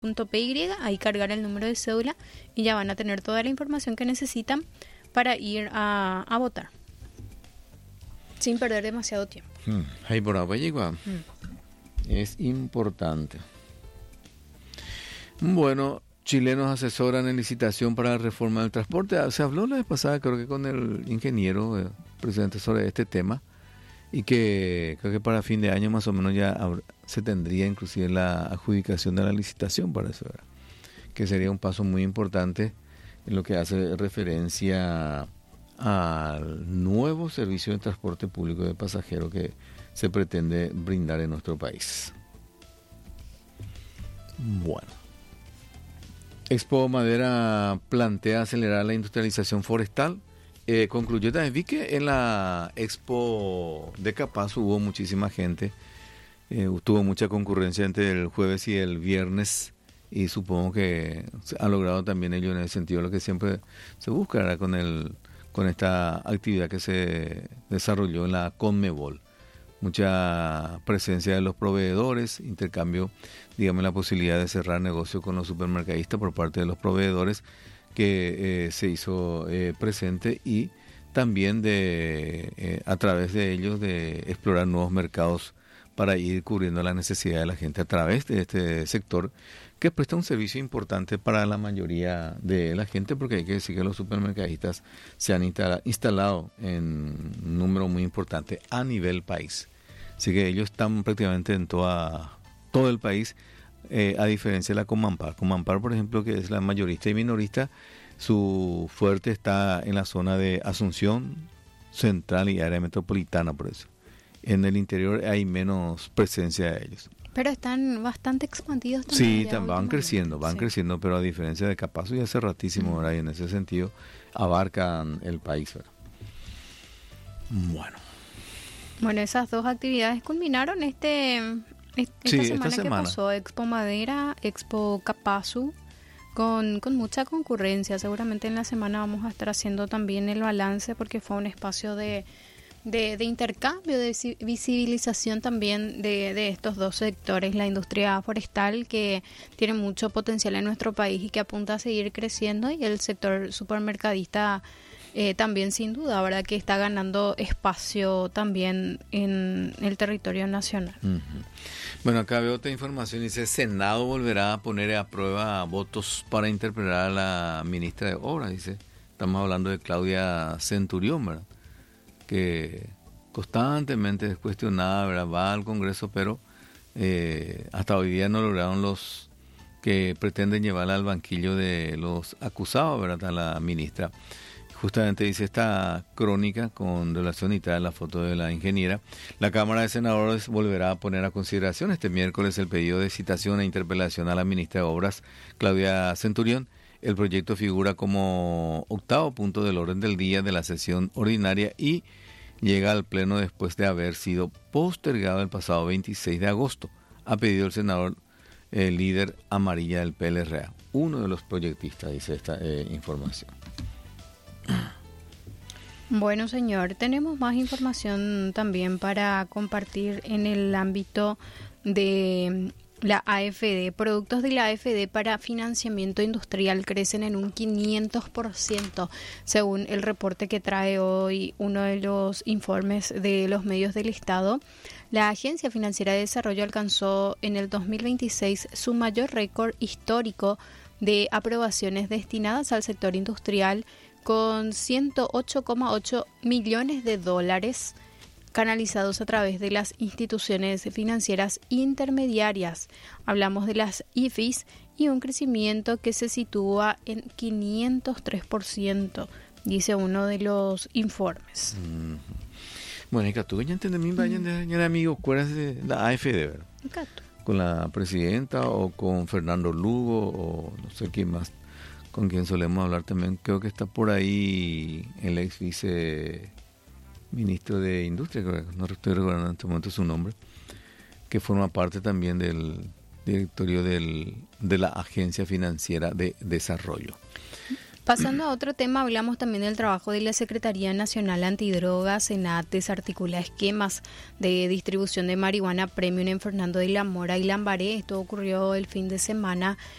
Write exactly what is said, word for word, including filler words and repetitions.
punto p y, ahí cargar el número de cédula y ya van a tener toda la información que necesitan para ir a, a votar, sin perder demasiado tiempo. Hmm. Ahí por ahí llegó. Mm. Es importante. Bueno, chilenos asesoran en licitación para la reforma del transporte. Se habló la vez pasada, creo que con el ingeniero eh, presidente, sobre este tema, y que creo que para fin de año más o menos ya habrá, se tendría inclusive la adjudicación de la licitación para eso, ¿verdad? Que sería un paso muy importante en lo que hace referencia al nuevo servicio de transporte público de pasajeros que se pretende brindar en nuestro país. Bueno. Expo Madera plantea acelerar la industrialización forestal. Eh, concluyó también, vi que en la Expo de Capaz hubo muchísima gente, eh, tuvo mucha concurrencia entre el jueves y el viernes, y supongo que ha logrado también ello en el sentido de lo que siempre se busca, ¿verdad? con el con esta actividad que se desarrolló en la Conmebol. Mucha presencia de los proveedores, intercambio, digamos, la posibilidad de cerrar negocio con los supermercadistas por parte de los proveedores que eh, se hizo eh, presente, y también de eh, a través de ellos de explorar nuevos mercados para ir cubriendo la necesidad de la gente a través de este sector que presta un servicio importante para la mayoría de la gente, porque hay que decir que los supermercadistas se han instala, instalado en un número muy importante a nivel país. Así que ellos están prácticamente en toda, todo el país, eh, a diferencia de la Comampar. Comampar, por ejemplo, que es la mayorista y minorista, su fuerte está en la zona de Asunción, Central y área metropolitana, por eso. En el interior hay menos presencia de ellos. Pero están bastante expandidos también. Sí, tam, van creciendo, van sí. creciendo, pero a diferencia de Capazo ya hace ratísimo, ¿verdad? Y en ese sentido abarcan el país, ¿verdad? Bueno. Bueno, esas dos actividades culminaron este, esta, sí, semana, esta semana que pasó, Expo Madera, Expo Capazo, con, con mucha concurrencia. Seguramente en la semana vamos a estar haciendo también el balance, porque fue un espacio de, de, de intercambio, de visibilización también de, de estos dos sectores, la industria forestal, que tiene mucho potencial en nuestro país y que apunta a seguir creciendo, y el sector supermercadista Eh, también, sin duda, ¿verdad? Que está ganando espacio también en el territorio nacional. Uh-huh. Bueno, acá veo otra información, dice: Senado volverá a poner a prueba votos para interpelar a la ministra de Obras, dice. Estamos hablando de Claudia Centurión, ¿verdad? Que constantemente es cuestionada, ¿verdad? Va al Congreso, pero eh, hasta hoy día no lograron los que pretenden llevarla al banquillo de los acusados, ¿verdad? A la ministra. Justamente dice esta crónica, con relación y trae la foto de la ingeniera: la Cámara de Senadores volverá a poner a consideración este miércoles el pedido de citación e interpelación a la ministra de Obras, Claudia Centurión. El proyecto figura como octavo punto del orden del día de la sesión ordinaria y llega al Pleno después de haber sido postergado el pasado veintiséis de agosto, ha pedido el senador eh, líder Amarilla del P L R A, uno de los proyectistas, dice esta eh, información. Bueno, señor, tenemos más información también para compartir en el ámbito de la A F D. Productos de la A F D para financiamiento industrial crecen en un quinientos por ciento, según el reporte que trae hoy uno de los informes de los medios del Estado. La Agencia Financiera de Desarrollo alcanzó en el dos mil veintiséis su mayor récord histórico de aprobaciones destinadas al sector industrial, con ciento ocho coma ocho millones de dólares canalizados a través de las instituciones financieras intermediarias. Hablamos de las I F Is, y un crecimiento que se sitúa en quinientos tres por ciento, dice uno de los informes. Mm. Bueno, y tú ya entendés, vayan de amigo, ¿cuál es de la A F D, verdad? Con la presidenta o con Fernando Lugo o no sé quién más, con quien solemos hablar también. Creo que está por ahí el ex vice ministro de Industria, no estoy recordando en este momento su nombre, que forma parte también del directorio del, de la Agencia Financiera de Desarrollo. Pasando a otro tema, hablamos también del trabajo de la Secretaría Nacional Antidrogas. SENAT desarticula esquemas de distribución de marihuana premium en Fernando de la Mora y Lambaré. Esto ocurrió el fin de semana